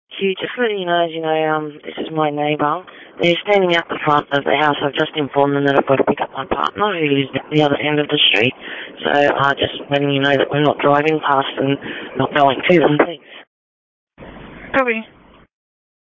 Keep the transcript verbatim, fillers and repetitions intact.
Q, just letting you know, as you know, um, this is my neighbour. They're standing out the front of the house. I've just informed them that I've got to pick up my partner who lives at the other end of the street. So uh, just letting you know that we're not driving past and not going to them. Thanks. Copy.